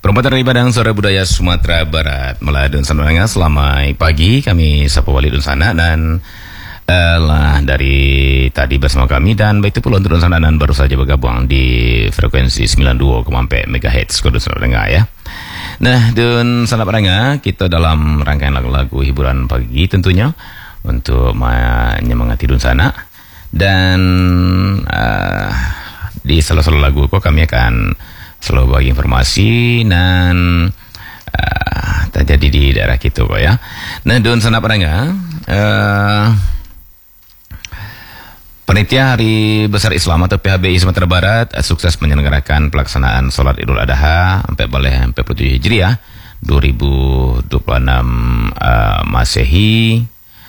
Perempatan dari Padang, Suara Budaya Sumatera Barat. Meladun sananya selamat pagi. Kami Sapa Wali Dunsana dan dari tadi bersama kami dan baik itu pula untuk Dunsana dan baru saja bergabung di frekuensi 92,4 MHz Kudu Sanadanga ya. Nah, Dunsana Padanga kita dalam rangkaian lagu-lagu hiburan pagi tentunya untuk menyemangati Dunsana dan di salah-salah lagu kok kami akan selalu bagi informasi dan terjadi di daerah kita kok ya. Nah, Dunsana Padanga Panitia Hari Besar Islam atau PHBI Sumatera Barat sukses menyelenggarakan pelaksanaan Salat Idul Adha 1447 Hijriah 2026 Masehi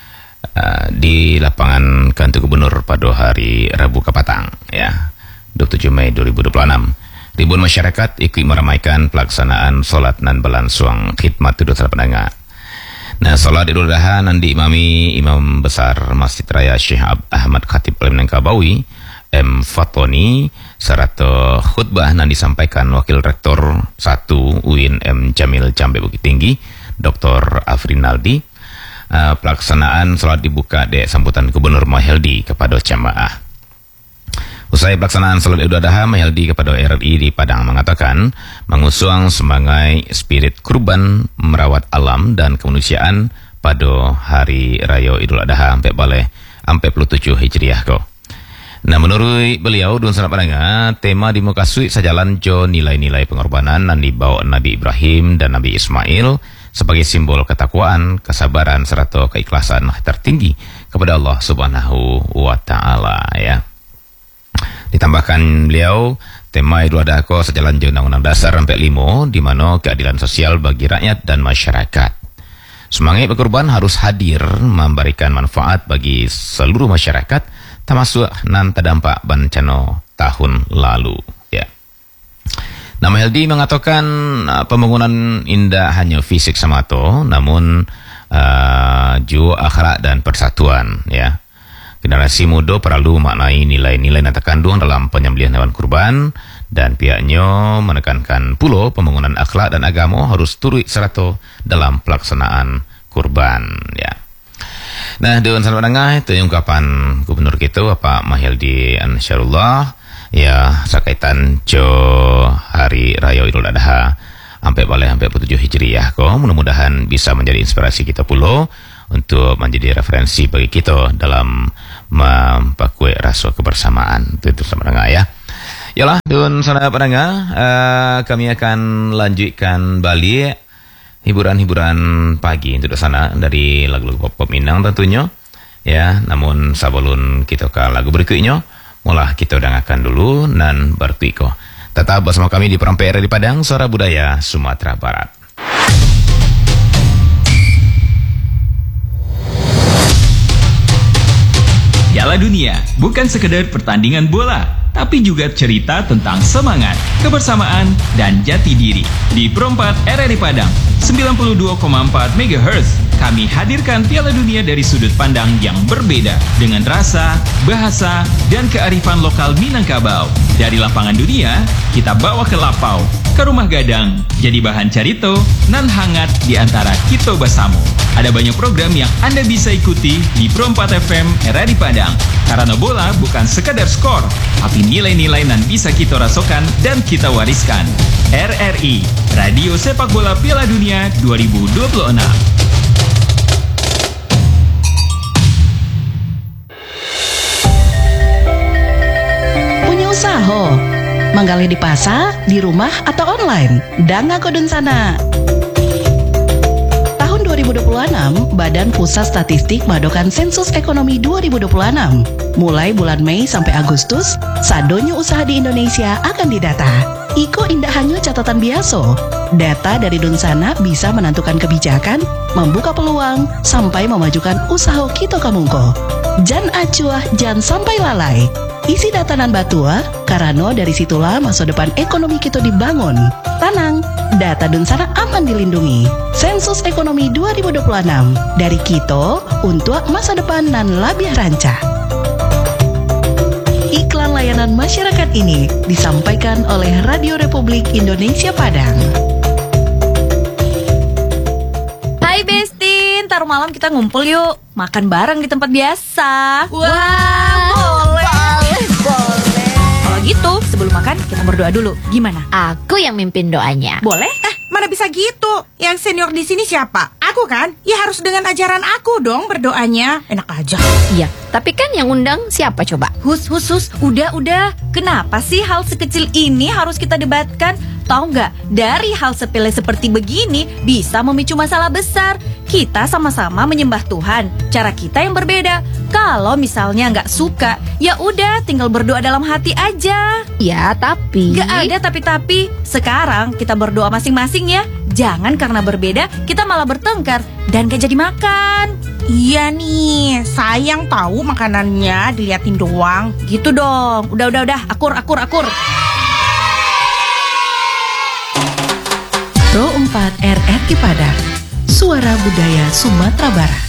di lapangan Kantor Gubernur pada hari Rabu Kapatang ya 27 Mei 2026. Ribuan masyarakat ikut meramaikan pelaksanaan solat dan berlangsung khidmat Dunsana Padanga. Nah, solat Idul Adha nan diimami Imam Besar Masjid Raya Syekh Ahmad Khatib Minangkabawi M. Fatoni serta khutbah nan disampaikan Wakil Rektor 1 UIN M. Jamil Jambe Bukit Tinggi Dr. Afrinaldi. Pelaksanaan solat dibuka di sambutan Gubernur Mahyaldi kepada jamaah. Usai pelaksanaan Salat Idul Adha, Mahyaldi kepada RRI di Padang mengatakan mengusung sebagai spirit kurban merawat alam dan kemanusiaan pada hari Raya Idul Adha 1447 Hijriah ko. Nah, menurut beliau Dunsana Padanga tema di muka suik sejalan jo nilai-nilai pengorbanan yang dibawa Nabi Ibrahim dan Nabi Ismail sebagai simbol ketakwaan, kesabaran serta keikhlasan tertinggi kepada Allah Subhanahu wa taala ya. Ditambahkan beliau, tema Idul Adha ko sejalan dengan Undang-Undang Dasar 45 di mana keadilan sosial bagi rakyat dan masyarakat. Semangat berkorban harus hadir memberikan manfaat bagi seluruh masyarakat termasuk nan terdampak bencana tahun lalu ya. Nah, Mahyaldi mengatakan pembangunan indah hanya fisik semata namun juga akhlak dan persatuan ya. Generasi muda perlu memaknai nilai-nilai yang terkandung dalam penyembelihan hewan kurban dan pihaknya menekankan pula pembangunan akhlak dan agama harus turut serta dalam pelaksanaan kurban ya. Nah, Dunsana Padanga itu ungkapan Gubernur kita Bapak Mahyaldi Ansyarullah ya sekaitan jo Hari Raya Idul Adha 1447 Hijriah kok mudah-mudahan bisa menjadi inspirasi kita pula untuk menjadi referensi bagi kita dalam memperkuat rasa kebersamaan itu Dunsana Padanga ya. Yalah, Dunsana Padanga kami akan lanjutkan balik hiburan-hiburan pagi untuk Dunsana dari lagu-lagu pop Minang tentunya ya. Namun sebelum kita ke lagu berikutnya, mulai kita dengarkan dulu dan bertiko. Tetap bersama kami di Perempatan di Padang, Suara Budaya Sumatera Barat. Piala Dunia bukan sekedar pertandingan bola, tapi juga cerita tentang semangat, kebersamaan, dan jati diri. Di Perempat RRI Padang, 92,4 MHz, kami hadirkan Piala Dunia dari sudut pandang yang berbeda, dengan rasa, bahasa, dan kearifan lokal Minangkabau. Dari lapangan dunia, kita bawa ke lapau, ke rumah gadang, jadi bahan carito, nan hangat di antara kita bersama. Ada banyak program yang Anda bisa ikuti di Perempat FM RRI Padang. Karena bola bukan sekadar skor, tapi nilai-nilai yang bisa kita rasakan dan kita wariskan. RRI, Radio Sepak Bola Piala Dunia 2026. Punya usaha? Manggalih di pasar, di rumah, atau online? Danga ko Dunsana. Tahun 2026, Badan Pusat Statistik madokan Sensus Ekonomi 2026. Mulai bulan Mei sampai Agustus, sadonya usaha di Indonesia akan didata. Iko indah hanya catatan biasa. Data dari Dunsana bisa menentukan kebijakan, membuka peluang, sampai memajukan usaha kita kamungko. Jan acuah, jan sampai lalai. Isi data nan batua, karena dari situlah masa depan ekonomi kita dibangun. Tenang, data Dunsana aman dilindungi. Sensus Ekonomi 2026, dari kita untuk masa depan nan lebih rancak. Iklan layanan masyarakat ini disampaikan oleh Radio Republik Indonesia Padang. ntar malam kita ngumpul yuk, makan bareng di tempat biasa. Boleh. Kalau gitu, sebelum makan kita berdoa dulu. Gimana? Aku yang mimpin doanya. Boleh? Mana bisa gitu? Yang senior di sini siapa? Aku kan? Ya harus dengan ajaran aku dong berdoanya. Enak aja. Iya, tapi kan yang undang siapa coba? Hus. Udah. Kenapa sih hal sekecil ini harus kita debatkan? Tahu nggak? Dari hal sepele seperti begini bisa memicu masalah besar. Kita sama-sama menyembah Tuhan. Cara kita yang berbeda. Kalau misalnya nggak suka, ya udah tinggal berdoa dalam hati aja. Ya, tapi Nggak ada tapi-tapi. Sekarang kita berdoa masing-masing ya. Jangan karena berbeda kita malah bertengkar dan gak jadi makan. Iya nih, sayang tahu makanannya diliatin doang. Gitu dong. Udah. Akur. Pro 4 RRI Padang, Suara Budaya Sumatera Barat.